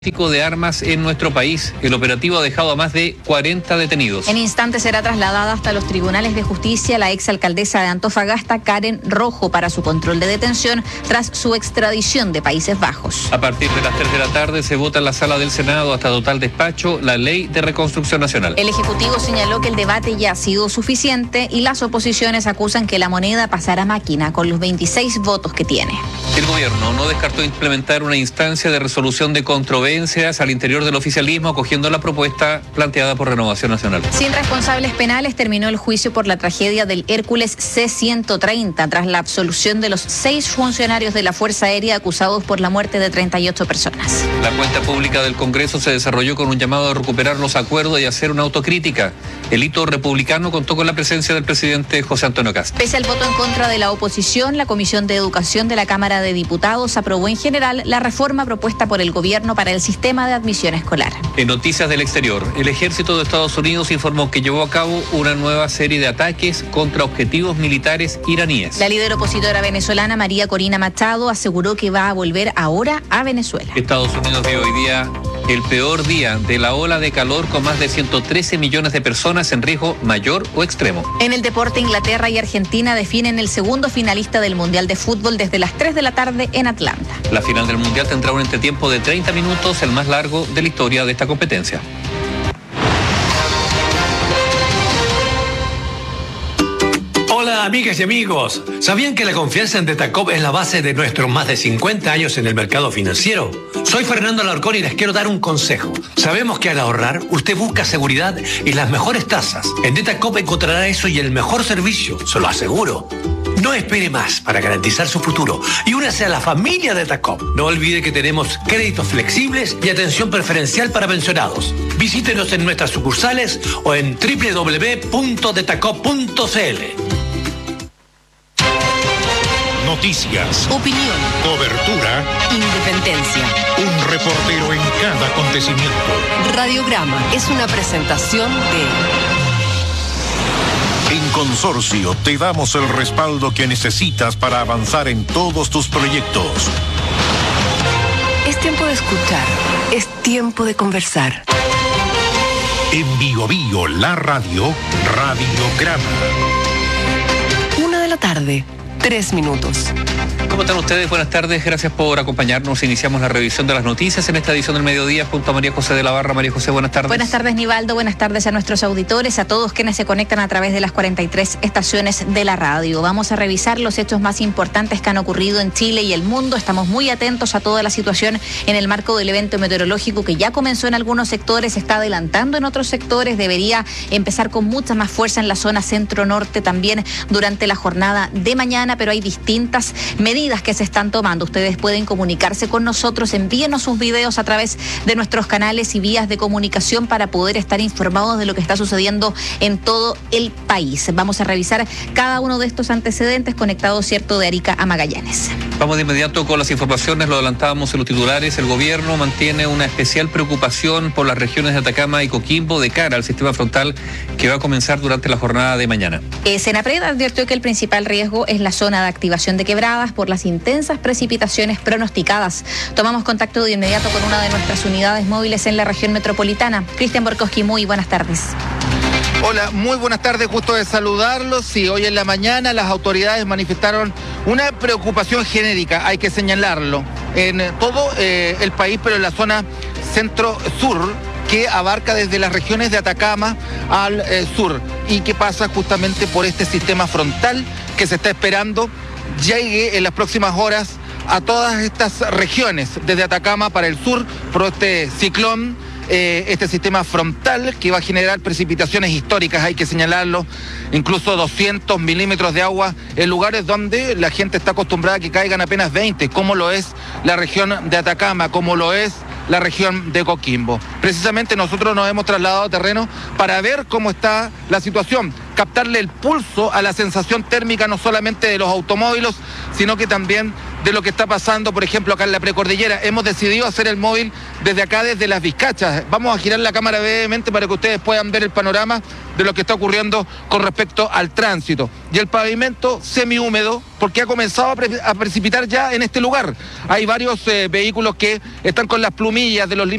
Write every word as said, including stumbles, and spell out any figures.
de armas en nuestro país. El operativo ha dejado a más de cuarenta detenidos. En instantes será trasladada hasta los tribunales de justicia la exalcaldesa de Antofagasta, Karen Rojo, para su control de detención tras su extradición de Países Bajos. A partir de las tres de la tarde se vota en la sala del Senado hasta total despacho la Ley de Reconstrucción Nacional. El Ejecutivo señaló que el debate ya ha sido suficiente y las oposiciones acusan que la moneda pasará a máquina con los veintiséis votos que tiene. El gobierno no descartó implementar una instancia de resolución de controversia al interior del oficialismo, acogiendo la propuesta planteada por Renovación Nacional. Sin responsables penales terminó el juicio por la tragedia del Hércules C ciento treinta tras la absolución de los seis funcionarios de la Fuerza Aérea acusados por la muerte de treinta y ocho personas. La cuenta pública del Congreso se desarrolló con un llamado a recuperar los acuerdos y hacer una autocrítica. El hito republicano contó con la presencia del presidente José Antonio Kast. Pese al voto en contra de la oposición, la Comisión de Educación de la Cámara de Diputados aprobó en general la reforma propuesta por el gobierno para el sistema de admisión escolar. En noticias del exterior, el ejército de Estados Unidos informó que llevó a cabo una nueva serie de ataques contra objetivos militares iraníes. La líder opositora venezolana María Corina Machado aseguró que va a volver ahora a Venezuela. Estados Unidos vive hoy día el peor día de la ola de calor, con más de ciento trece millones de personas en riesgo mayor o extremo. En el deporte, Inglaterra y Argentina definen el segundo finalista del Mundial de Fútbol desde las tres de la tarde en Atlanta. La final del Mundial tendrá un entretiempo de treinta minutos, el más largo de la historia de esta competencia. Hola amigas y amigos, ¿sabían que la confianza en Detacop es la base de nuestros más de cincuenta años en el mercado financiero? Soy Fernando Alarcón y les quiero dar un consejo. Sabemos que al ahorrar usted busca seguridad y las mejores tasas. En Detacop encontrará eso y el mejor servicio, se lo aseguro. No espere más para garantizar su futuro y únase a la familia de Detacop. No olvide que tenemos créditos flexibles y atención preferencial para pensionados. Visítenos en nuestras sucursales o en doble u doble u doble u punto detacop punto c l. Noticias, opinión, cobertura, independencia. Un reportero en cada acontecimiento. Radiograma es una presentación de... En Consorcio te damos el respaldo que necesitas para avanzar en todos tus proyectos. Es tiempo de escuchar, es tiempo de conversar. En Bio Bio, la radio, Radiograma. Una de la tarde. Tres minutos. ¿Cómo están ustedes? Buenas tardes, gracias por acompañarnos. Iniciamos la revisión de las noticias en esta edición del mediodía junto a María José de la Barra. María José, buenas tardes. Buenas tardes, Nivaldo. Buenas tardes a nuestros auditores, a todos quienes se conectan a través de las cuarenta y tres estaciones de la radio. Vamos a revisar los hechos más importantes que han ocurrido en Chile y el mundo. Estamos muy atentos a toda la situación en el marco del evento meteorológico que ya comenzó en algunos sectores, se está adelantando en otros sectores, debería empezar con mucha más fuerza en la zona centro-norte también durante la jornada de mañana, pero hay distintas medidas que se están tomando. Ustedes pueden comunicarse con nosotros, envíenos sus videos a través de nuestros canales y vías de comunicación para poder estar informados de lo que está sucediendo en todo el país. Vamos a revisar cada uno de estos antecedentes conectados, cierto, de Arica a Magallanes. Vamos de inmediato con las informaciones, lo adelantábamos en los titulares. El gobierno mantiene una especial preocupación por las regiones de Atacama y Coquimbo de cara al sistema frontal que va a comenzar durante la jornada de mañana. Eh, Senapred advirtió que el principal riesgo es la zona de activación de quebradas por las intensas precipitaciones pronosticadas. Tomamos contacto de inmediato con una de nuestras unidades móviles en la región metropolitana. Cristian Borkowski, muy buenas tardes. Hola, muy buenas tardes, gusto de saludarlos. Sí, hoy en la mañana las autoridades manifestaron una preocupación genérica, hay que señalarlo, en todo eh, el país, pero en la zona centro-sur, que abarca desde las regiones de Atacama al eh, sur y que pasa justamente por este sistema frontal que se está esperando llegue en las próximas horas a todas estas regiones, desde Atacama para el sur, por este ciclón, eh, este sistema frontal que va a generar precipitaciones históricas, hay que señalarlo, incluso doscientos milímetros de agua en lugares donde la gente está acostumbrada a que caigan apenas veinte, como lo es la región de Atacama, como lo es la región de Coquimbo. Precisamente nosotros nos hemos trasladado a terreno para ver cómo está la situación, captarle el pulso a la sensación térmica no solamente de los automóviles, sino que también de lo que está pasando, por ejemplo, acá en la precordillera. Hemos decidido hacer el móvil desde acá, desde Las Vizcachas. Vamos a girar la cámara brevemente para que ustedes puedan ver el panorama de lo que está ocurriendo con respecto al tránsito. Y el pavimento semihúmedo, porque ha comenzado a, pre a precipitar ya en este lugar. Hay varios eh, vehículos que están con las plumillas de los